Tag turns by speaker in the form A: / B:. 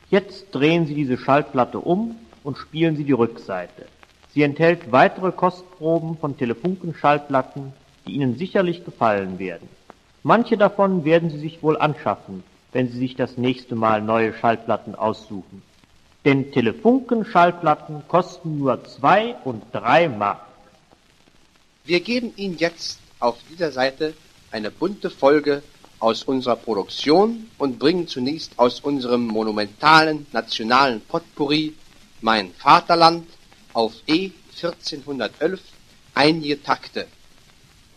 A: Jetzt drehen Sie diese Schallplatte um und spielen Sie die Rückseite. Sie enthält weitere Kostproben von Telefunken-Schallplatten, die Ihnen sicherlich gefallen werden. Manche davon werden Sie sich wohl anschaffen, wenn Sie sich das nächste Mal neue Schallplatten aussuchen. Denn Telefunken-Schallplatten kosten nur 2 und 3 Mark.
B: Wir geben Ihnen jetzt auf dieser Seite eine bunte Folge aus unserer Produktion und bringen zunächst aus unserem monumentalen nationalen Potpourri Mein Vaterland auf E 1411 einige Takte